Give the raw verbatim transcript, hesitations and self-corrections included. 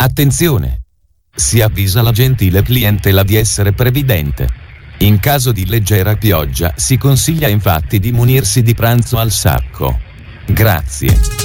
Attenzione! Si avvisa la gentile clientela di essere previdente. In caso di leggera pioggia si consiglia infatti di munirsi di pranzo al sacco. Grazie.